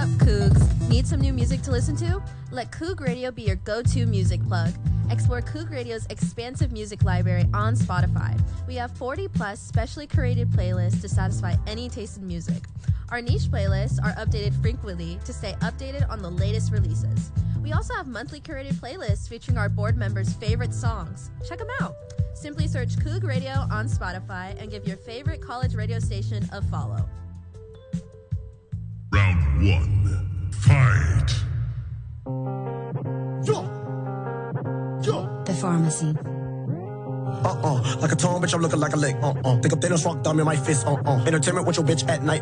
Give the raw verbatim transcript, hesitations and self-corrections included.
up, Cougs? Need some new music to listen to? Let Coug Radio be your go-to music plug. Explore Coug Radio's expansive music library on Spotify. We have forty plus specially curated playlists to satisfy any taste in music. Our niche playlists are updated frequently to stay updated on the latest releases. We also have monthly curated playlists featuring our board members' favorite songs. Check them out. Simply search Coug Radio on Spotify and give your favorite college radio station a follow. Round one, fight. Yo. Yo. The pharmacy. Uh-uh, like a tone, bitch, I'm looking like a lick. Uh-uh, think I'm Thanos, rock thumb in my fist. Uh-uh, entertainment with your bitch at night.